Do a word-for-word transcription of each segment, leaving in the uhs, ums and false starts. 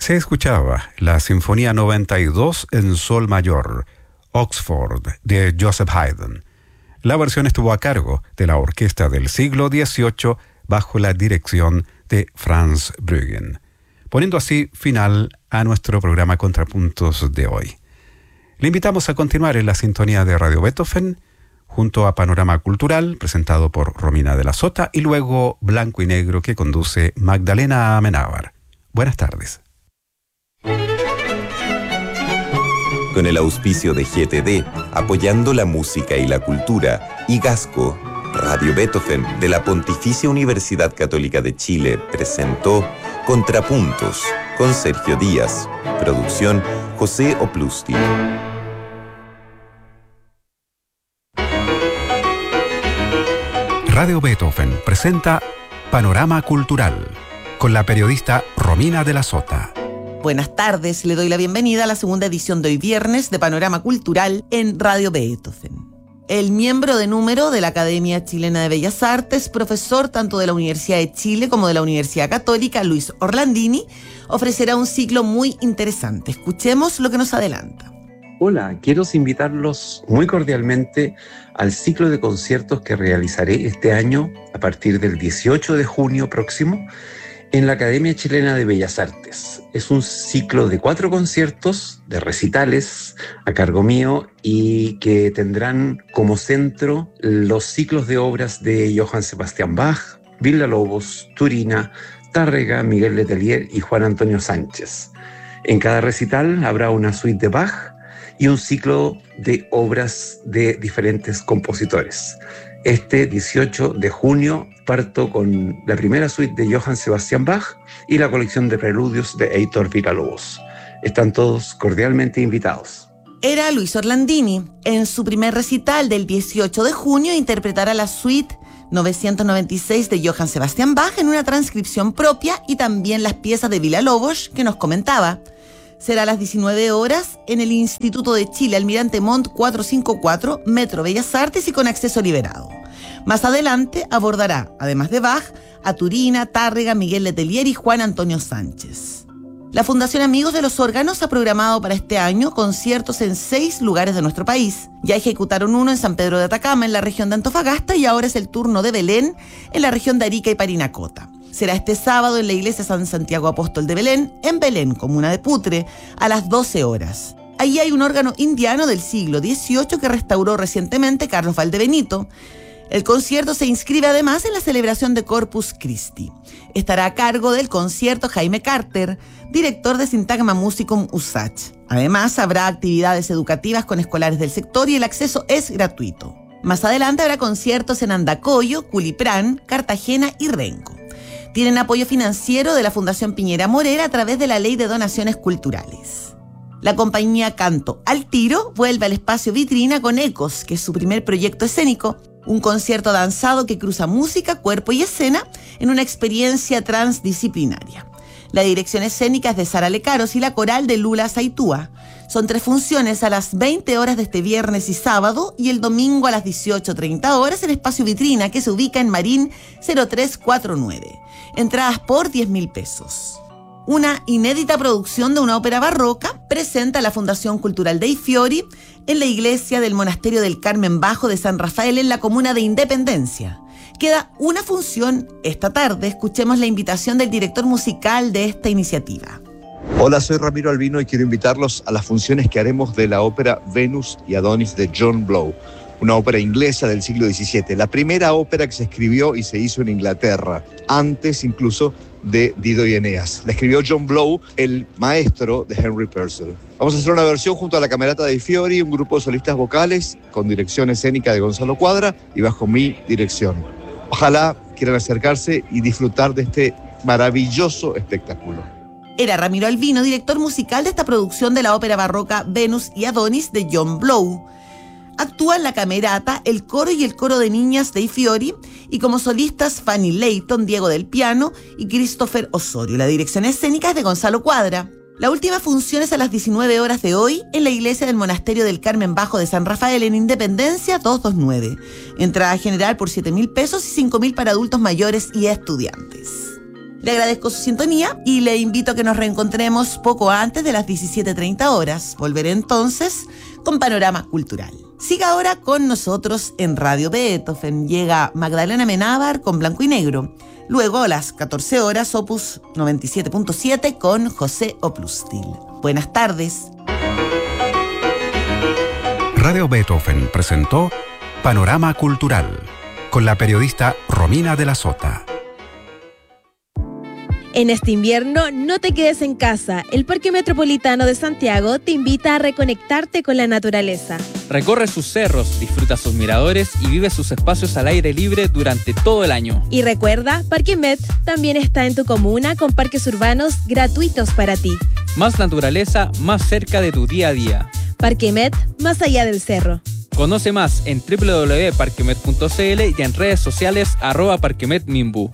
Se escuchaba la Sinfonía noventa y dos en Sol Mayor, Oxford, de Joseph Haydn. La versión estuvo a cargo de la Orquesta del Siglo dieciocho bajo la dirección de Franz Brüggen, poniendo así final a nuestro programa Contrapuntos de hoy. Le invitamos a continuar en la sintonía de Radio Beethoven, junto a Panorama Cultural, presentado por Romina de la Sota, y luego Blanco y Negro, que conduce Magdalena Amenábar. Buenas tardes. Con el auspicio de G T D, apoyando la música y la cultura, y Gasco, Radio Beethoven de la Pontificia Universidad Católica de Chile presentó Contrapuntos con Sergio Díaz. Producción José Oplusti. Radio Beethoven presenta Panorama Cultural con la periodista Romina de la Sota. Buenas tardes, le doy la bienvenida a la segunda edición de hoy viernes de Panorama Cultural en Radio Beethoven. El miembro de número de la Academia Chilena de Bellas Artes, profesor tanto de la Universidad de Chile como de la Universidad Católica, Luis Orlandini, ofrecerá un ciclo muy interesante. Escuchemos lo que nos adelanta. Hola, quiero invitarlos muy cordialmente al ciclo de conciertos que realizaré este año a partir del dieciocho de junio próximo en la Academia Chilena de Bellas Artes. Es un ciclo de cuatro conciertos, de recitales a cargo mío, y que tendrán como centro los ciclos de obras de Johann Sebastian Bach, Villa-Lobos, Turina, Tárrega, Miguel Letelier y Juan Antonio Sánchez. En cada recital habrá una suite de Bach y un ciclo de obras de diferentes compositores. Este dieciocho de junio parto con la primera suite de Johann Sebastian Bach y la colección de preludios de Heitor Villa-Lobos. Están todos cordialmente invitados. Era Luis Orlandini. En su primer recital del dieciocho de junio interpretará la suite novecientos noventa y seis de Johann Sebastian Bach en una transcripción propia y también las piezas de Villa-Lobos que nos comentaba. Será a las diecinueve horas en el Instituto de Chile, Almirante Montt cuatrocientos cincuenta y cuatro, Metro Bellas Artes y con acceso liberado. Más adelante abordará, además de Bach, a Turina, Tárrega, Miguel Letelier y Juan Antonio Sánchez. La Fundación Amigos de los Órganos ha programado para este año conciertos en seis lugares de nuestro país. Ya ejecutaron uno en San Pedro de Atacama, en la región de Antofagasta, y ahora es el turno de Belén, en la región de Arica y Parinacota. Será este sábado en la iglesia San Santiago Apóstol de Belén, en Belén, comuna de Putre, a las doce horas. Allí hay un órgano indiano del siglo dieciocho que restauró recientemente Carlos Valdebenito. El concierto se inscribe además en la celebración de Corpus Christi. Estará a cargo del concierto Jaime Carter, director de Syntagma Musicum U S A C H. Además, habrá actividades educativas con escolares del sector y el acceso es gratuito. Más adelante habrá conciertos en Andacollo, Culiprán, Cartagena y Renco. Tienen apoyo financiero de la Fundación Piñera Morera a través de la Ley de Donaciones Culturales. La compañía Canto al Tiro vuelve al espacio Vitrina con Ecos, que es su primer proyecto escénico, un concierto danzado que cruza música, cuerpo y escena en una experiencia transdisciplinaria. La dirección escénica es de Sara Lecaros y la coral de Lula Saitúa. Son tres funciones a las veinte horas de este viernes y sábado y el domingo a las dieciocho treinta horas en Espacio Vitrina, que se ubica en Marín cero tres cuatro nueve. Entradas por diez mil pesos. Una inédita producción de una ópera barroca presenta la Fundación Cultural Dei Fiori en la iglesia del Monasterio del Carmen Bajo de San Rafael en la comuna de Independencia. Queda una función esta tarde. Escuchemos la invitación del director musical de esta iniciativa. Hola, soy Ramiro Albino y quiero invitarlos a las funciones que haremos de la ópera Venus y Adonis de John Blow, una ópera inglesa del siglo diecisiete, la primera ópera que se escribió y se hizo en Inglaterra, antes incluso de Dido y Eneas. La escribió John Blow, el maestro de Henry Purcell. Vamos a hacer una versión junto a la Camerata dei Fiori, un grupo de solistas vocales con dirección escénica de Gonzalo Cuadra y bajo mi dirección. Ojalá quieran acercarse y disfrutar de este maravilloso espectáculo. Era Ramiro Albino, director musical de esta producción de la ópera barroca Venus y Adonis de John Blow. Actúan la camerata, el coro y el coro de niñas dei Fiori, y como solistas Fanny Leighton, Diego del piano y Christopher Osorio. La dirección escénica es de Gonzalo Cuadra. La última función es a las diecinueve horas de hoy en la iglesia del Monasterio del Carmen Bajo de San Rafael en Independencia doscientos veintinueve. Entrada general por siete mil pesos y cinco mil para adultos mayores y estudiantes. Le agradezco su sintonía y le invito a que nos reencontremos poco antes de las diecisiete treinta horas. Volveré entonces con Panorama Cultural. Siga ahora con nosotros en Radio Beethoven. Llega Magdalena Menábar con Blanco y Negro. Luego a las catorce horas, Opus noventa y siete punto siete con José Oplustil. Buenas tardes. Radio Beethoven presentó Panorama Cultural con la periodista Romina de la Sota. En este invierno, no te quedes en casa. El Parque Metropolitano de Santiago te invita a reconectarte con la naturaleza. Recorre sus cerros, disfruta sus miradores y vive sus espacios al aire libre durante todo el año. Y recuerda, Parque Met también está en tu comuna con parques urbanos gratuitos para ti. Más naturaleza, más cerca de tu día a día. Parque Met, más allá del cerro. Conoce más en doble u doble u doble u punto parquemet punto c l y en redes sociales arroba parquemetmimbu.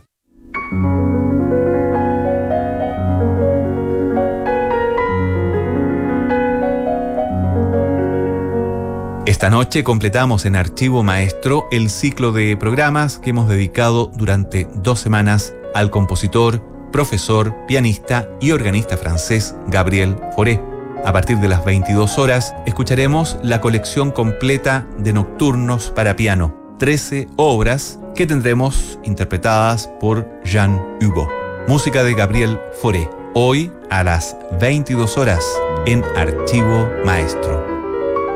Esta noche completamos en Archivo Maestro el ciclo de programas que hemos dedicado durante dos semanas al compositor, profesor, pianista y organista francés Gabriel Fauré. A partir de las veintidós horas escucharemos la colección completa de nocturnos para piano, trece obras que tendremos interpretadas por Jean Hugo. Música de Gabriel Fauré, hoy a las veintidós horas en Archivo Maestro.